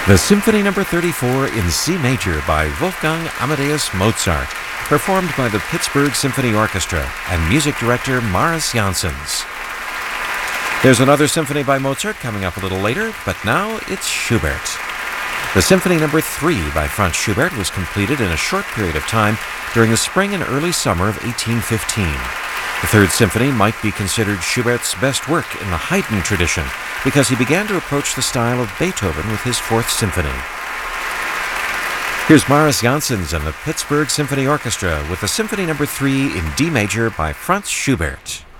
The Symphony No. 34 in C major by Wolfgang Amadeus Mozart, performed by the Pittsburgh Symphony Orchestra and music director Maris Janssens. There's another symphony by Mozart coming up a little later, but now it's Schubert. The Symphony No. 3 by Franz Schubert was completed in a short period of time during the spring and early summer of 1815. The Third Symphony might be considered Schubert's best work in the Haydn tradition because he began to approach the style of Beethoven with his Fourth Symphony. Here's Maris Janssens and the Pittsburgh Symphony Orchestra with the Symphony No. 3 in D major by Franz Schubert.